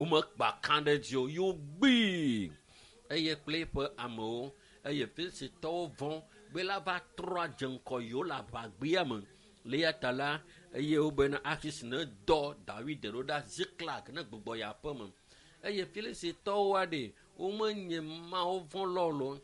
me kpa kan ɖe dzi o yewo gbii eye kple eƒe amewo eye Filistitɔwo vɔ̃ be la va trɔ adze ŋkɔ yewo le aʋagbea me le ya ta la eye wobena Akis ne dɔ David ɖo ɖa Ziklag ne gbɔgbɔ yi aƒe me eye Filistitɔwo aɖe womenye mawo vɔ̃ lɔlɔ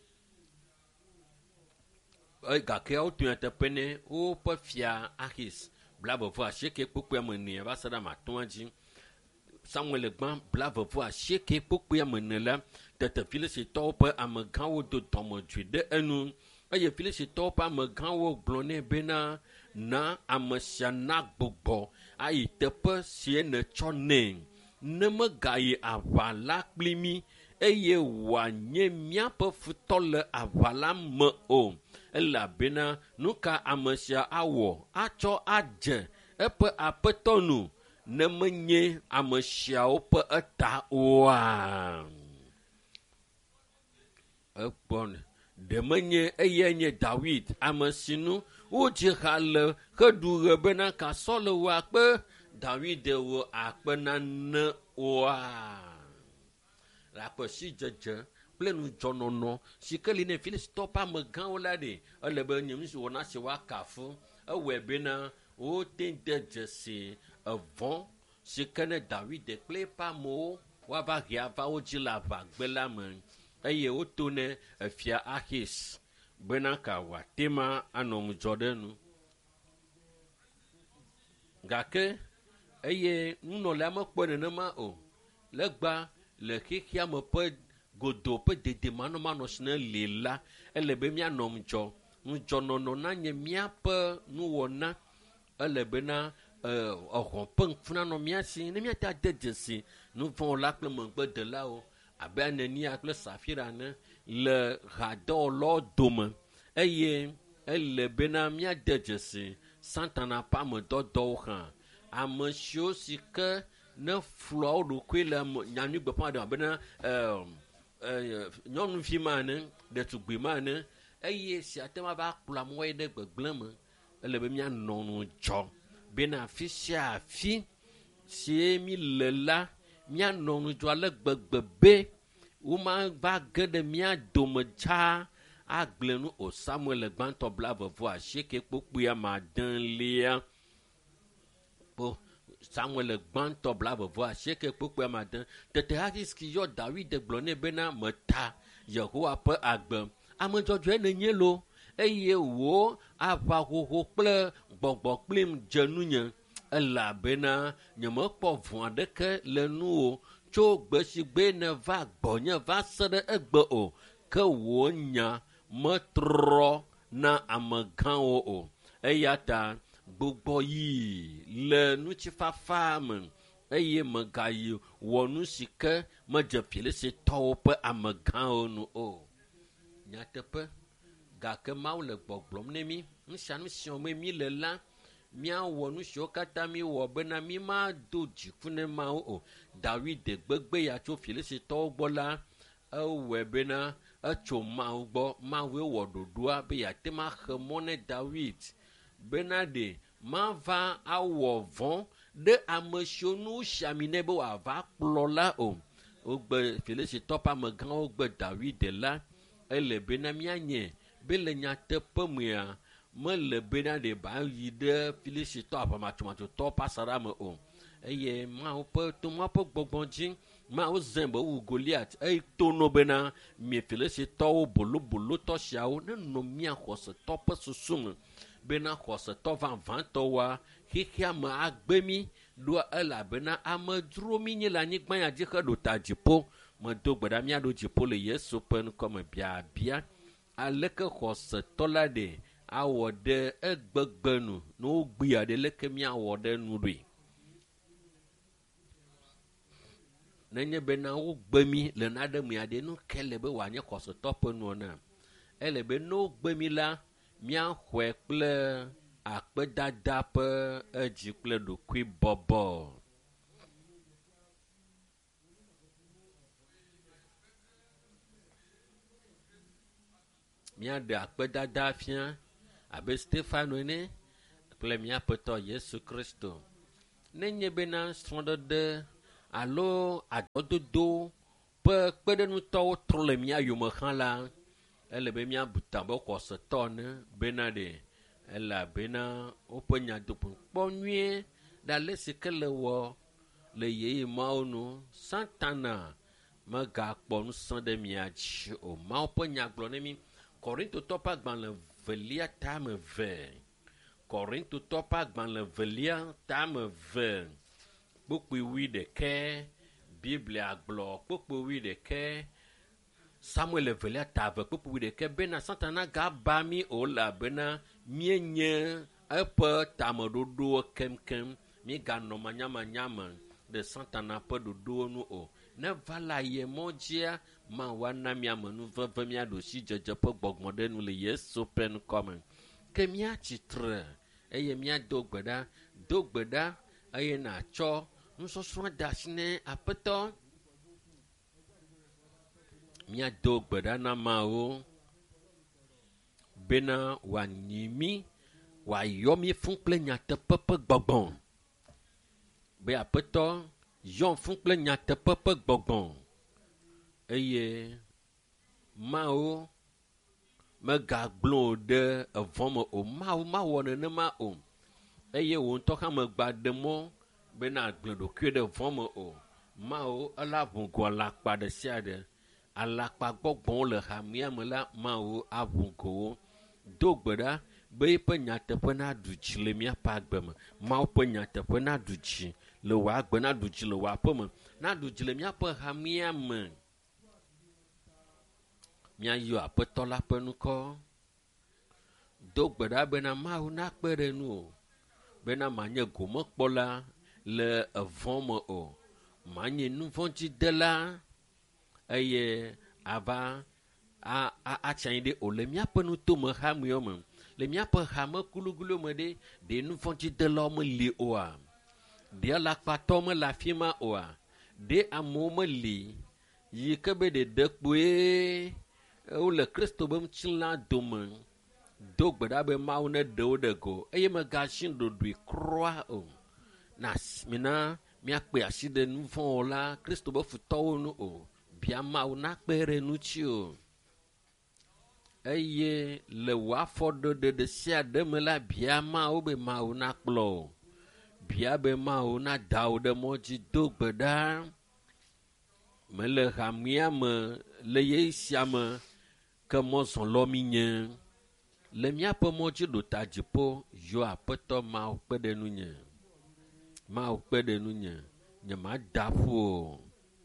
gake wotɔe teƒe ne woƒe fia Akis blavevo asieke kpokpea me ne va se ɖe amatɔa dzi Samuel gbã blavevo asieke kpokpea me ne la tete Filistitɔwo ƒe amegãwo do dɔmedzoe ɖe enu eye Filistitɔwo ƒe amegãwo gblɔ nɛ bena na ame sia na gbɔgbɔ ayi teƒe sie netsɔ nɛ ne megayi aʋa la kpli mí eye wòanye míaƒe futɔ le aʋa la me o elabena nu ka ame sia awɔ atsɔ adze eƒe aƒetɔ nu ne menye ame siawo ƒe eta oa ekpɔne ɖe menye eye nye David ame si nu wodzi ha le heɖu ɣe bena kasɔ le wo akpe David wo akpe nane oa le akpe si dzedze kple nudzɔnɔnɔ si ke li ne Filistitɔwo ƒe amegãwo la ɖe ele be nye nusi wɔna si woakafu ewɔe bena wote de dzesi evɔ̃ si ke ne David kple eƒe amewo woava he ava wo dzi le aʋagbe la me eye woto ne efia Akis bena ka wòate ma anɔ ŋudzɔ ɖe nu gake eye nunɔla mekpɔe nenema o legba le xexea me ƒe godo ƒe dedemanɔmanɔ si ne li la ele be míanɔ ŋudzɔnɔnɔ na nye míaƒe nuwɔna ele bena exɔ ƒe ŋku nanɔ mía si ne míate ade dzesi nu vɔ̃ la kple megbedelawo abe Anania kple Safira ne le hadɔwɔlawo dome eye ele bena míade dzesi Satana ƒe amedɔdɔwo hã ame siwo si ke ne flɔa wo ɖokui le nyanu gbeƒã ɖe abena nyɔnuvi ma ne ɖetugbi ma ne eye siate ma va kplɔ amewo yi ɖe gbegblẽ me ele be míanɔ nu dzɔ bena afi sia afi sie mi le la míanɔ nu dzɔ ale gbegbe be womava ge ɖe mía dome tsã agble nu o. Samuel gbãtɔ blavevo asieke kpokpoe amadelia Samuel gbãtɔ blavevo asieke kpokpoe amade tete Akis yɔ David gblɔ nɛ bena meta Yehowa ƒe agbe ame dzɔdzɔe nenye lo eye wo aʋahoho kple gbɔgbɔ kplim dze nunye elabena nyemekpɔ vɔ̃ aɖeke le nuwo tso gbe si gbe ne va gbɔnye va se ɖe egbe o ke wò nya metrɔ na amegãwo o eya ta gbogbo yi le nutsifafa me eye megayi wɔ nu si ke medze Filistitɔwo ƒe amegãwo nu o. Nyateƒe gake Mawu le gbɔgblɔm ne mí nu sia nu si me mí le la míawɔ nu siwo katã mí wɔ bena mí mado dziku ne Mawu o. David gbegbe ya tso Filistitɔwo gbɔ la ewɔe bena etso Mawu gbɔ Mawue wɔ ɖoɖoa be yeate ma xe mɔ ne David bena ɖe mava awɔ vɔ̃ ɖe ame siwo nu si ami nɛ be wòava kplɔ la o. Wogbe Filistitɔ ƒe amegãwo gbe David la ele bena míanye be le nyateƒe mea mele bena ɖe ba yi ɖe Filistitɔ aʋamatsotɔ ƒe asaɖa me o eye Mawu ƒe to Mawu ƒe gbɔgbɔ dzi Mawu zẽ be wu Goliat eye to no bena mi Filistitɔwo bolobolotɔ siawo nenɔ mía xɔsetɔ ƒe susu me bena xɔsetɔ vavãtɔwoa xexea me agbe mí ɖo elabena amedzro mí nye le anyigba ya dzi xe ɖo ta dziƒo medo gbe ɖa míaɖo dziƒo le Yesu ƒe ŋkɔ me biabia aleke xɔsetɔ la ɖe awɔ ɖe egbegbe nu ne wogbia ɖe leke míawɔ ɖe nu ɖoe nenye bena wogbe mí le naɖe me aɖe nu ke le be wòanye xɔsetɔ ƒe nuɔ na ele be ne wogbe mí la míaxɔe kple akpedada ƒe edzi kple ɖokui bɔbɔ. Míaɖe akpedada fia abe Stefano ene kple míaƒetɔ Yesu Kristo. Nenye bena srɔ̃ɖeɖe alo adzɔdodo ƒe kpeɖeŋutɔwo trɔ le mía yome xã la, ele be míabu ta be xɔsetɔ ne bena ɖe elabena woƒe nyadoƒe kpɔ nyuie ɖe ale si ke le wɔ le yeye mawo nu. Satana megakpɔ ŋusẽ ɖe mia dzi o. Mawo ƒe nya gblɔ ne mi. Korintotɔ ƒe agbalẽ velia tame ve. Korintotɔ ƒe agbalẽ velia tame ve. Kpokpui 11. Biblia gblɔ kpokpui 11. Samuel velia ta ve kpokpui 11 bena Satana gaba mi o elabena míenye eƒe tameɖoɖowo keŋkeŋ. Míeganɔ manyamanyame ɖe Satana ƒe ɖoɖowo nu o. Ne va la ye mɔ dzia, Mawu ana míame nuveve míaɖo si dzedze ƒe gbɔgbɔ ɖe nu le Yesu ƒe ŋkɔme. Ke míatsitre eye míado gbe ɖa, do gbe ɖa eye nàtsɔ nusɔsrɔ̃ da asi ne Aƒetɔ. Míado gbe ɖa na Mawu bena wòanyi mí, wòayɔ mí fũu kple nyateƒe ƒe gbɔgbɔ. Be Aƒetɔ yɔm fũu kple nyateƒe ƒe gbɔgbɔ. Eye Mawu megagblẽ ɖe evɔ me o. Mawu mawɔ nenema o. Eye wò ŋutɔ hã megba ɖe mɔ bena agblẽ ɖokui ɖe vɔ me o. Mawu ele aʋugo alakpa ɖe sia ɖe. Alakpa gbɔgbɔwo le hamea me la, Mawu aʋugo wo. Do gbe ɖa be eƒe nyateƒe naɖu dzi le míaƒe agbe me. Mawu ƒe nyateƒe naɖu dzi le wò agbe, naɖu dzi le wò aƒe me, naɖu dzi le míaƒe hamea me. Míayɔ Aƒetɔ la ƒe nukɔ. Do gbe ɖa bena Mawu nakpe ɖe nu o. Bena manye gomekpɔla le evɔ me o. Manye nuvɔ̃dzidela eye ava atsi anyi ɖe o le míaƒe nutome hamewo me. Le míaƒe hame gulugulo me ɖe nuvɔ̃dzidelawo meli oa. Ɖe alakpatɔwo mele afi ma oa. Ɖe amewo meli yi ke be ɖeɖekpoe wole Kristo ƒe ŋutilã dome. Do gbe ɖa be Mawu ne ɖe wo ɖe go eye megasi ɖoɖoe kroa o. Mina míakpe asi ɖe nu vɔ̃ wɔla Kristo ƒe futɔwo nu o. Bia Mawu nakpe ɖe ŋuti o. Eye le wò afɔɖoɖe ɖe sia ɖe me la, bia Mawu be Mawu nakplɔ o. Bia be Mawu nada wò ɖe mɔ dzi. Do gbe ɖa. Mele hamea me le ye sia me ke mɔzɔlɔ mi nye. Le míaƒe mɔ dzi ɖo ta dziƒo, yɔ Aƒetɔ Mawu kpe ɖe nunye. Mawu kpe ɖe nunye. Nye mada ƒu o.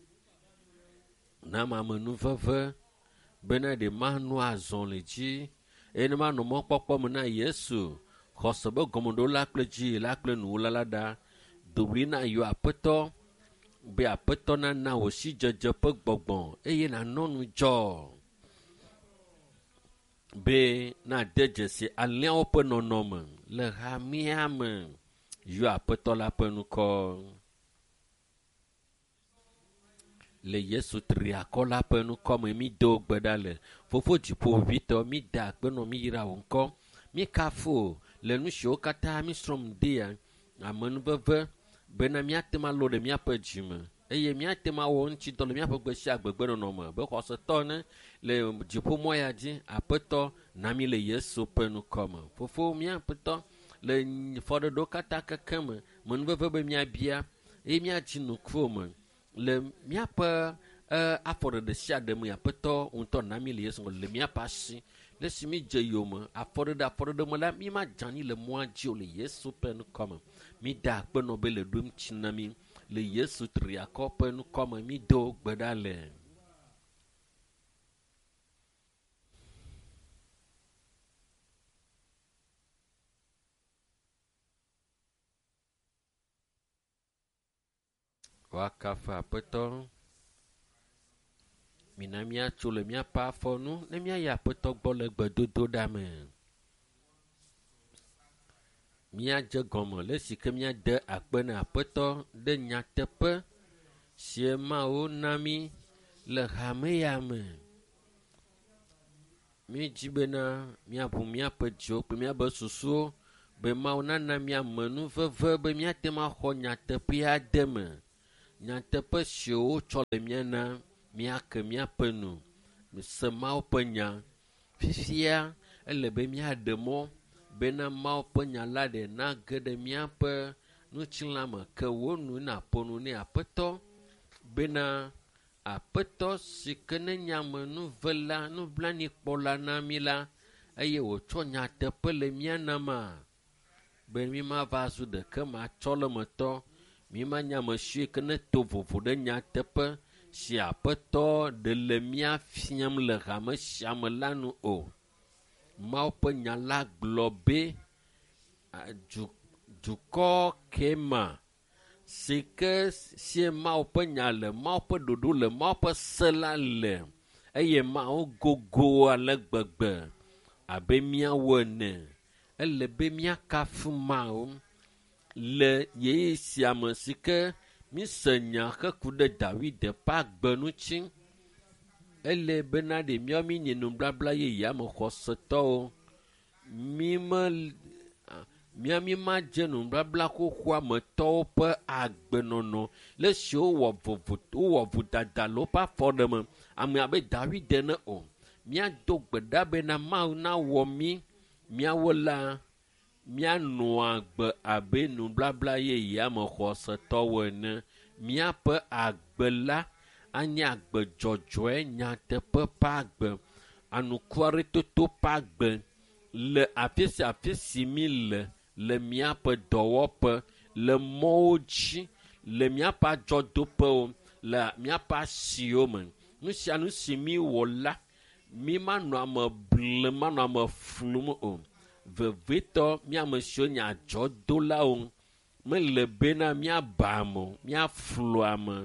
Na mame nuveve bena ɖe manɔ azɔli dzi eye ne manɔ mɔkpɔkpɔ me na Yesu. Xɔse be gɔmeɖo la kple dzi la kple nuwòla la ɖa. Doɣli na yɔ Aƒetɔ be Aƒetɔ nana wò si dzedze ƒe gbɔgbɔ eye nanɔ nu dzɔ. Be na de dzesi alẽawo ƒe nɔnɔme le hamea me. Yɔ Aƒetɔ la ƒe nukɔ. Le Yesu tri akɔ la ƒe nukɔ me mi do gbe ɖa le. Fofo dziƒoʋĩtɔ mi da akpe nɔ mi yra wò ŋkɔ. Mi kafu le nu siwo katã mi srɔ̃m dea. Amenuveve bena míate ma lo ɖe míaƒe dzime eye míate ma wɔ ŋutidɔ le míaƒe gbe sia gbegbe nɔnɔme be xɔsetɔ ne le dziƒomɔ ya dzi. Aƒetɔ na mi le Yesu ƒe nukɔ me. Fofo mía Aƒetɔ le fɔɖoɖo katã keke me menuveve be míabia eye míadzi nukuwo me le míaƒe afɔɖeɖe sia ɖe me. Aƒetɔ ŋutɔ na mi le Yesu le míaƒe asi. Le si mi dze yome afɔɖeɖe me la, mi ma dzani le mɔa dzi o le Yesu ƒe nukɔ me. Mi da akpe nɔ be le ɖom tsi na mi le Yesu tri akɔ ƒe nukɔ me. Mi do gbe ɖa le. Wakafe Aƒetɔ. Mina míatso le míaƒe afɔ nu ne míayi Aƒetɔ gbɔ le gbedodo ɖa me. Míadze gɔme le si ke míade akpe ne Aƒetɔ ɖe nyateƒe si Mawu na mi le hamea me. Míedzi bena míaʋu míaƒe dziwo kple míaƒe susuwo be Mawu nana míame nuveve be míate ma xɔ nyateƒe ade me. nyateƒe siwo tsɔ le mía na míake míaƒe nu se Mawu ƒe nya fifia ele be míaɖe mɔ bena Mawu ƒe nya la ɖe nage ɖe míaƒe ŋutilã me ke wo nu naƒo nu nɛ aƒetɔ bena aƒetɔ si ke ne nyame nuvela nublanuikpɔla na mí la eye wòtsɔ nyateƒe le mía nama be mí mava zu ɖeke matsɔ le metɔ mí manyame si ke ne to vovo ɖe nyateƒe si aƒetɔ ɖe le mía fiam le hame sia me la nu o. Mawu ƒe nya la gblɔ be dukɔ kema si ke sie Mawu ƒe nya le Mawu ƒe ɖoɖo le Mawu ƒe se la le eye Mawu gogo ale gbegbe abe míawo ene ele be míakafu Mawu le yeye sia me si ke míse nya heku ɖe David ƒe agbe ŋuti ele bena ɖe míawo mí nye nubabla yeyea me xɔsetɔwo mí madze nubabla xoxoa me tɔwo ƒe agbenɔnɔ le si wowɔ vodada le woƒe afɔɖeme ame abe David ene o. Míado gbe ɖa bena Mawu nawɔ mí míawo la míanɔ agbe abe nubabla yeyea me xɔsetɔwo ene. Míaƒe agbe la anye agbe dzɔdzɔe nyateƒe ƒe agbe anukuaɖetoto ƒe agbe le afi si mí le míaƒe dɔwɔƒe le mɔwo dzi le míaƒe adzɔdoƒewo le míaƒe asiwo me nu sia nu si mí wɔ la mí manɔ ame blem manɔ ame flum o vevetɔ míame siwo nye adzɔdolawo mele bena míaba ame o míaflu ame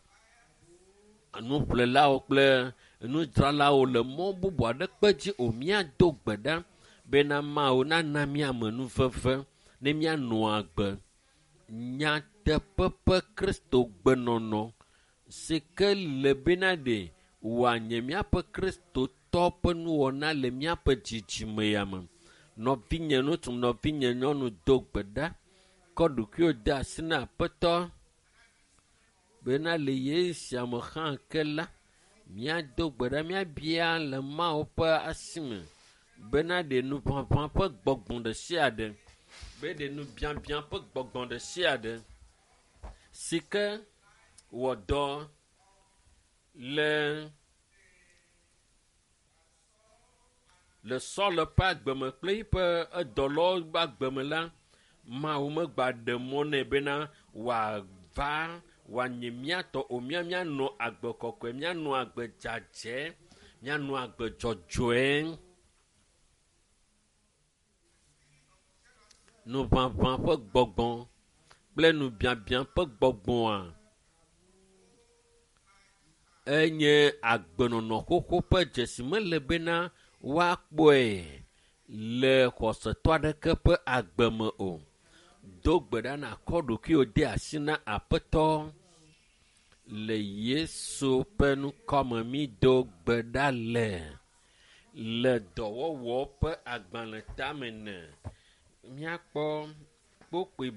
nuƒlelawo kple nudzralawo le mɔ bubu aɖe kpe dzi o. Míado gbe ɖa bena Mawu nana míame nuveve ne míanɔ agbe nyateƒe ƒe Kristo gbenɔnɔ si ke le bena ɖe wòanye míaƒe kristotɔ ƒe nuwɔna le míaƒe dzidzime ya me. Nɔvinye ŋutsu nɔvinye nyɔnu do gbe ɖa kɔ ɖokuiwo de asi na aƒetɔ bena le ye sia me hã ke la míado gbe ɖa míabia le Mawu ƒe asime bena ɖe nuʋaʋã ƒe gbɔgbɔ ɖe sia ɖe be ɖe nubiãbiã ƒe gbɔgbɔ ɖe sia ɖe si ke wɔ dɔ le Sɔl ƒe agbeme kple yiƒe edɔlawo ƒe agbeme la Mawu megba ɖe mɔ nɛ bena wòava wòanye míatɔ o míanɔ agbe kɔkɔe míanɔ agbe dzadze míanɔ agbe dzɔdzɔe. Nuʋaʋã ƒe gbɔgbɔ kple nubiãbiã ƒe gbɔgbɔa enye agbenɔnɔ xoxo ƒe dzesi mele bena woakpɔe le xɔsetɔ aɖeke ƒe agbeme o. Do gbe ɖa nakɔ ɖokuiwo de asi na aƒetɔ le Yesu ƒe nukɔme mi do gbe ɖa le dɔwɔwɔ ƒe agbalẽ tame ne míakpɔ kpokpoe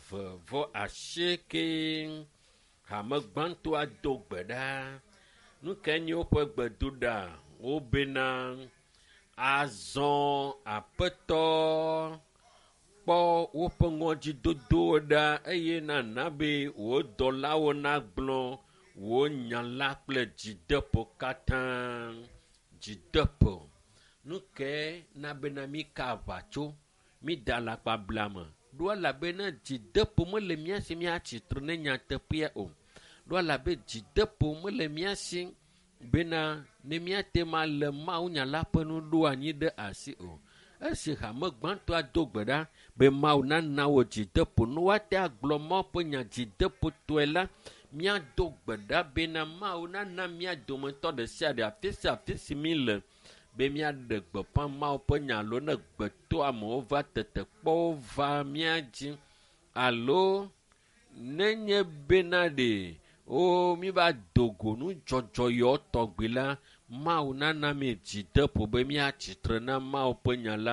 29 hame gbãtɔ ado gbe ɖa nu ke nye woƒe gbedoɖa wobena azɔ aƒetɔ kpɔ woƒe ŋɔdzidodowo ɖa eye nana be wò dɔlawo nagblɔ wò nya la kple dzideƒo katã dzideƒo nu ke na bena mi ka aʋatso mi da alakpa blame ɖo elabena dzideƒo mele mía si míatsitre ne nyateƒea o ɖo elabe dzideƒo mele mía si bena ne míate ma le mawunya la ƒe nu ɖo anyi ɖe asi o. Esi hame gbãtɔ ado gbe ɖa be Mawu nana wo dzideƒo ne woate agblɔ Mawu ƒe nya dzideƒo tɔe la míado gbe ɖa bena Mawu nana mía dometɔ ɖe sia ɖe afi si mi le be míaɖe gbeƒã Mawu ƒe nya alo ne gbetɔ amewo va tetekpɔwo va mía dzi alo nenye bena ɖe mi va dogo nu dzɔdzɔ yewo tɔgbi la Mawu nana mi dzideƒo be míatsitre na Mawu ƒe nya la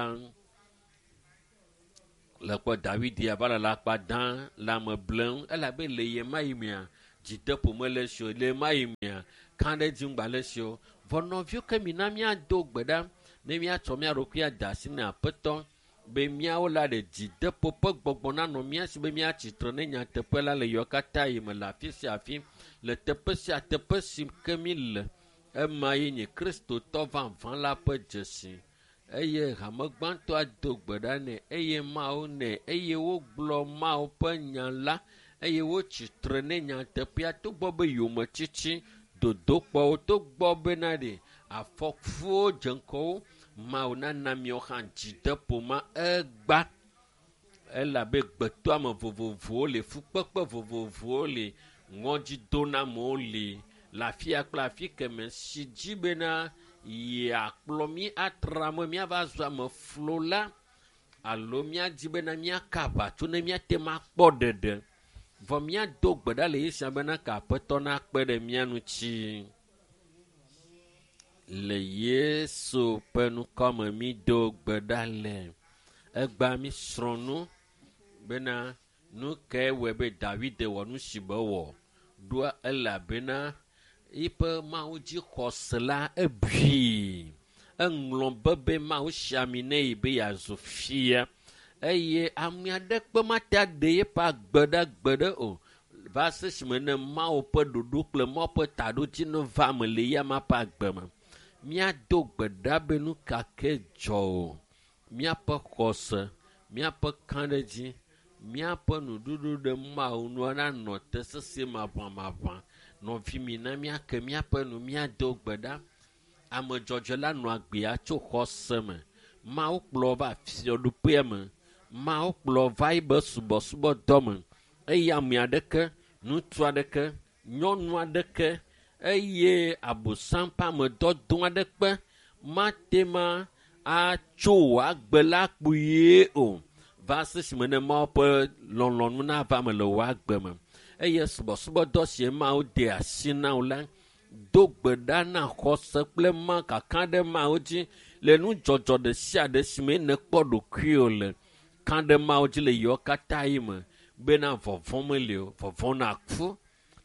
le kpɔ David ya va le la akpa dã la me blem elabe le ye ma yi mea dzideƒo me le si o le ma yi mia kan ɖe dzingba le si o vɔ nɔviwo ke mina míado gbe ɖa ne míatsɔ mía ɖokui ada asi ne aƒetɔ be míawo la ɖe dzideƒo ƒe gbɔgbɔ nanɔ mía si be míatsitre ne nyateƒe la le yewo katã yi me le afi sia afi le teƒe sia teƒe si ke mi le ema ye nye kristotɔ vavã la ƒe dzesi eye hame gbãtɔ ado gbe ɖa nɛ eye mawo nɛ eye wogblɔ mawo ƒe nya la eye wotsitre ne nyateƒea togbɔ be yometsitsi dodokpɔwo togbɔ bena ɖe afɔkuwo dze ŋkɔwo mawo nana miawo hã dzideƒo ma egba elabe gbetɔame vovovowo le fukpekpe vovovowo le ŋɔdzidonamewo le afia kple afi keme si dzi bena yeakplɔ mi atra me míava zɔ ame flo la alo míadi bena míaka aʋatso ne míate ma kpɔ ɖeɖe vɔ míado gbe ɖa le yesia bena ka aƒetɔ nakpe ɖe mía ŋuti le Yesu ƒe nukɔme mi do gbe ɖa le egba mi srɔ̃nu bena nu ke wɔe be David wɔ nu si be wɔ ɖoa elabena yiƒe Mawu dzi xɔse la ebui eŋlɔ be Mawu si ami ne yi be yeazu fia eye ame aɖeke mate aɖe yeƒe agbe ɖe o va se esime ne Mawu ƒe ɖoɖo kple Mawu ƒe taɖodzi ne va me le ya ma ƒe agbe me míado gbe ɖa be nu kake dzɔ o míaƒe xɔse míaƒe kaɖedzi míaƒe nuɖuɖu ɖe Mawu nua nanɔ te sesẽ maʋamaʋã nɔvi mi na míake míaƒe nu míado gbe ɖa ame dzɔdzɔe la nɔ agbea tso xɔse me Mawu kplɔ va fiaɖuƒea me Mawu kplɔ va yi be subɔsubɔdɔ me eye ame aɖeke ŋutsu aɖeke nyɔnu aɖeke eye abosam ƒe amedɔdɔ aɖeke mate ma atso agbe la kpuie o va se esime ne Mawu ƒe lɔlɔ̃nu nava me le wò agbe me eye subɔsubɔdɔ si Mawu de asi na wo la do gbe ɖa na xɔse kple ma kaka ɖe Mawu dzi le nudzɔdzɔ ɖe sia ɖe si me ne kpɔ ɖokuiwo le ka ɖe Mawu dzi le yewo katã yi me bena vɔvɔ̃ meli o vɔvɔ̃ na ku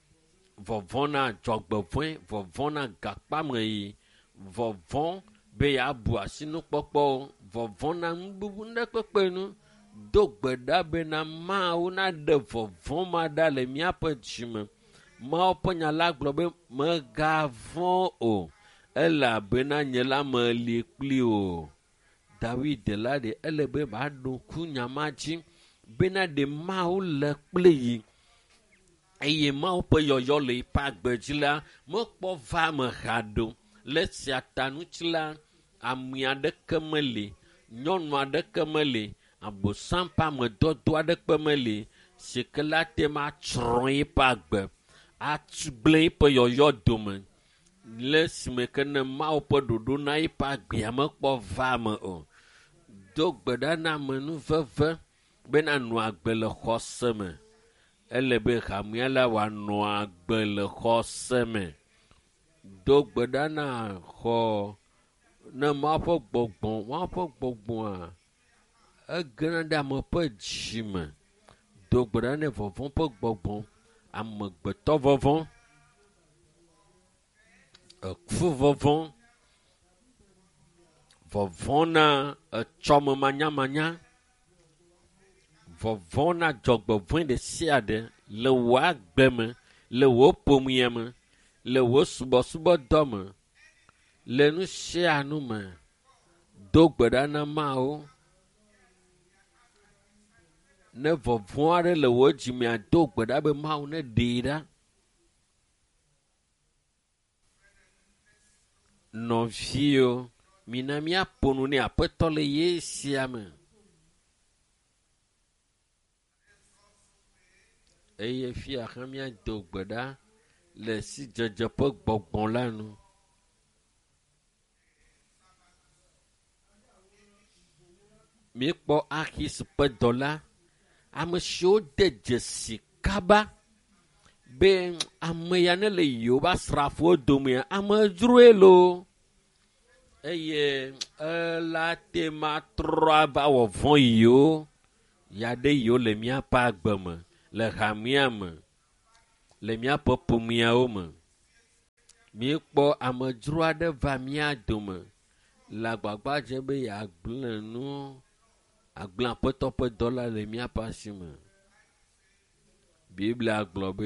vɔvɔ̃ na dzɔgbevɔ̃e vɔvɔ̃ na gakpameyi vɔvɔ̃ be yeabu asinukpɔkpɔwo vɔvɔ̃ na nububu ɖekpekpe nu do gbe ɖa bena Mawu naɖe vɔvɔ̃ ma ɖa le míaƒe dzime Mawu ƒe nya la gblɔ be megavɔ̃ o elabena nye la meli kpli o David la ɖe ele be baɖo ku nya ma dzi bena ɖe Mawu le kple yi eye Mawu ƒe yɔyɔ le yi ƒe agbe dzi la mekpɔ va me ha ɖo le sia ta ŋuti la ame aɖeke meli nyɔnu aɖeke meli abosam ƒe amedɔdɔ aɖeke meli si ke la te ma tsrɔ̃ yiƒe agbe agblẽ yiƒe yɔyɔ dome le esime ke ne Mawu ƒe ɖoɖo na yiƒe agbea mekpɔ va me o do gbe ɖa na ame nu veve bena nɔ agbe le xɔse me ele be hamea la wòanɔ agbe le xɔse me do gbe ɖa na xɔ ne Mawu ƒe gbɔgbɔa egena ɖe ame ƒe dzi me do gbe ɖa ne vɔvɔ̃ ƒe gbɔgbɔ amegbetɔ vɔvɔ̃ eku vɔvɔ̃ vɔvɔ̃ na etsɔme manyamanya vɔvɔ̃ na dzɔgbevɔ̃e ɖe sia ɖe le wò agbe me le wò ƒomea me le wò subɔsubɔdɔ me le nu sia nu me do gbe ɖa na Mawu ne vɔvɔ̃ aɖe le wò dzimea do gbe ɖa be Mawu ne ɖee ɖa nɔviwo mina míaƒo nu ne aƒetɔ le ye sia me eye fia hã míado gbe ɖa le sidzedze ƒe gbɔgbɔ la nu míekpɔ Ahis ƒe dɔ la ame siwo de dzesi kaba be ame ya ne le yewo ƒe asrafowo domea amedzroe lo eye ela te ma trɔ ava wɔ vɔ̃ yiwo ya ɖe yiwo le míaƒe agbe me le hamea me le míaƒe ƒomeawo me. Míekpɔ amedzro aɖe va mía dome le agbagbadze be yeagblẽ nu, agblẽ Aƒetɔ ƒe dɔla le míaƒe asi me. Biblia gblɔ be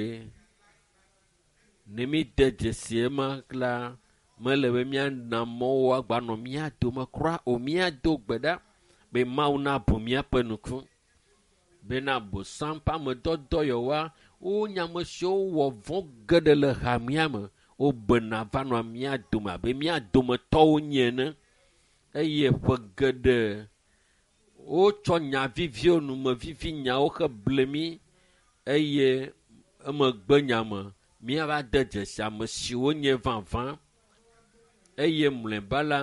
ne míde dzesi ema la, mele be míana mɔwo agbanɔ mía dome kura o, míado gbe ɖa be Mawu nabu míaƒe nuku. Bena Bosam ƒe amedɔdɔ yewoa, wonya ame siwo wɔ vɔ geɖe le hamea me, wobena va nɔ mía dome abe mía dometɔwo nye ene. Eye ƒe geɖe wotsɔ nya viviwo, numevivi nyawo xe ble mí, eye emegbe nya me míava de dzesi ame siwo nye vavã. Eye mlɔeba la,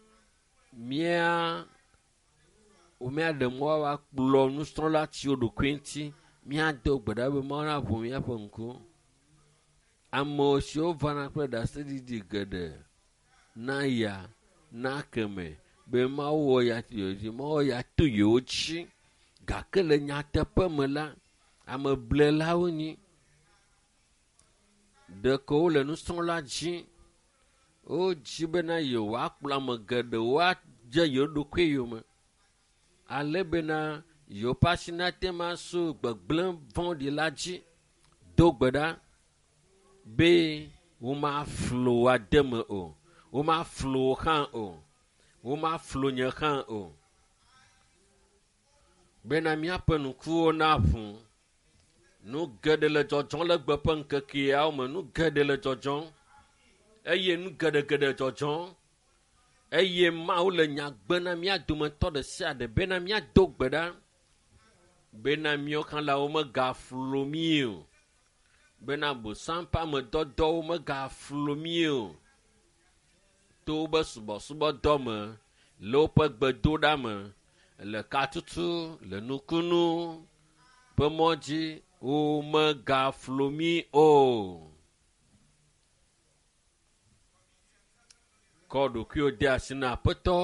míaɖe mɔ akplɔ nusrɔ̃la tsiwo ɖokui ŋuti, míado gbe ɖa be Mawu naʋu míaƒe ŋku. Ame siwo vana kple ɖaseɖiɖi geɖe na ya, na keme, be Mawu wɔ ya ti, Mawu ya to yewo dzi, gake le nyateƒe me la, ame blelawo nyi. Ɖeke wole nusrɔ̃la dzi, wodzi bena yewoakplɔ ame geɖewo adze yewo ɖokui yome, ale bena yewoƒe asi nate ma so gbegblẽ vɔ̃ɖi la dzi, do gbe ɖa be womaflo ade me o, womaflo hã o, womaflo nye hã o, bena míaƒe nukuwo naʋu. Nu geɖe le dzɔdzɔm le gbe ƒe ŋkekeawo me, nu geɖe le dzɔdzɔm, eye nu geɖe dzɔdzɔm, eye Mawu le nya gbe na mía dometɔ ɖe sia ɖe bena míado gbe ɖa, bena míawo hã la womegaflo mí o, bena Bosam ƒe amedɔdɔwo megaflo mí o, to wobe subɔsubɔdɔ me, le woƒe gbedoɖa me, le katutu, le nukunu ƒe mɔ dzi, womegaflo mí o. Kɔ ɖokuiwo de asi na Aƒetɔ,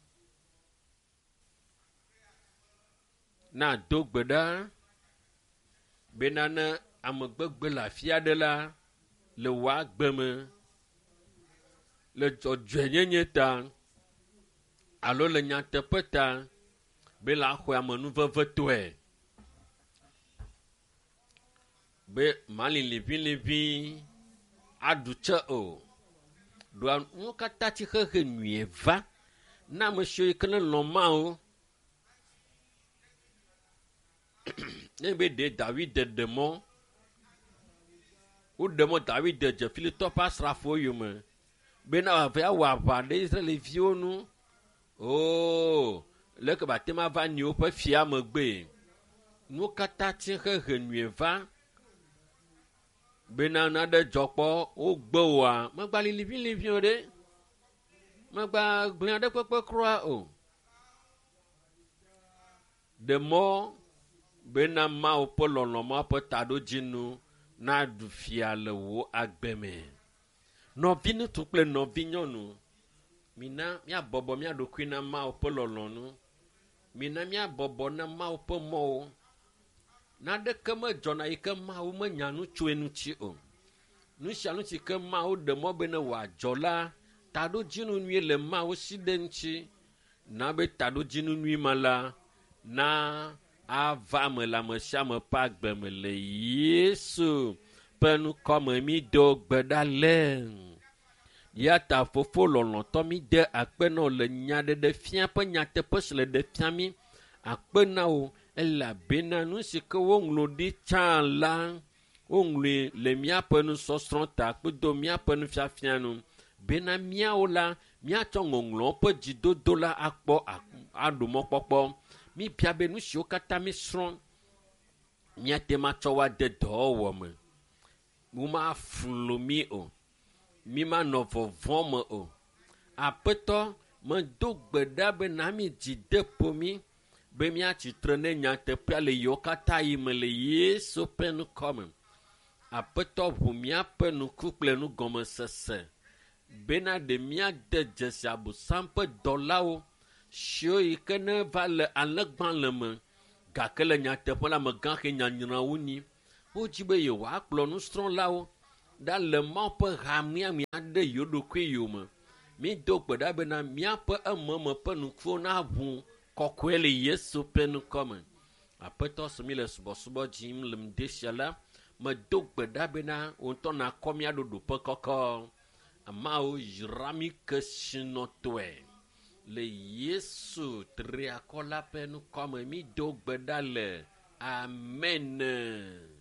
na do gbe ɖa bena ne amegbegbe le afi aɖe la, le wò agbe me, le dzɔdzɔenyenye ta alo le nyateƒe ta, be la xɔe amenuveve tɔe, be mali liʋĩliʋĩ aɖu tse o. Ɖoa nu katã tsi xexe nyuie va na ame siwo yike ne lɔ̃ Mawu. Ne be ɖe David ɖe mɔ, woɖe mɔ David dze Filistɔ ƒe asrafowo yome bena wòava awɔ aʋa ɖe Israelviwo nu. O, leke bate ma va nyi woƒe fia megbe. Nu katã tsi xexe nyuie va bena naɖe dzɔ kpɔ wogbe wòa, megba li liʋĩliʋĩ o ɖe, megba gblẽ aɖe kpekpe kura o. Ɖe mɔ bena Mawu ƒe lɔlɔ̃ ma ƒe taɖodzinu naɖu fia le wò agbe me. Nɔvi ŋutsu kple nɔvi nyɔnu, mina míabɔbɔ mía ɖokui na Mawu ƒe lɔlɔ̃nu, mina míabɔbɔ na Mawu ƒe mɔwo. Naɖeke medzɔna yi ke Mawu menya nu tso eŋuti o. Nu sia nu si ke Mawu ɖe mɔ be ne wòadzɔ la, taɖodzinu nyui le Mawu si ɖe ŋuti. Na be taɖodzinu nyui ma la, na ava me le ame sia ame ƒe agbe me le Yesu ƒe nukɔme mi do gbe ɖa le. Ya ta Fofo lɔlɔ̃tɔ mi de akpe na wo le nyaɖeɖe fia ƒe nyateƒe si le ɖe fia mi, akpe na wo, elabena nu si ke woŋlɔ ɖi tsã la, woŋlɔe le míaƒe nusɔsrɔ̃ ta kpedo míaƒe nufiafia nu, bena míawo la, míatsɔ ŋɔŋlɔ ƒe dzidodo la akpɔ aɖo mɔkpɔkpɔ. Mibia be nu siwo katã mi srɔ̃, míate ma tsɔ wa de dɔwɔwɔ me. Womaflo mi o, mi manɔ vɔvɔ̃ me o. Aƒetɔ, medo gbe ɖa be na mi dzi de ƒo mi, be míatsitre ne nyateƒea le yiwo katã yi me le Yesu ƒe nukɔme. Aƒetɔ, ʋu míaƒe nuku kple nugɔmesese, bena ɖe míade dzesi Abosam ƒe dɔlawo siwo yi ke ne va le alẽgbalẽ me, gake le nyateƒe la me gãxe nyanyrawo nyi. wodzi be yewoakplɔ nusrɔ̃lawo ɖa le Mawu ƒe ha miamia ɖe yewo ɖokui yome. Mído gbe ɖa bena míaƒe ememe ƒe nukuwo naʋu kɔkɔe le Yesu ƒe ŋkɔ me. Aƒetɔ si mi le subɔsubɔ dzim le ŋdi sia la, medo gbe ɖa bena wò ŋutɔ nakɔ mía ɖoɖoƒe kɔkɔ. Amawo yra mi ke sinɔtɔe le Yesu triakɔla ƒe ŋkɔ me. Mi do gbe ɖa le amen.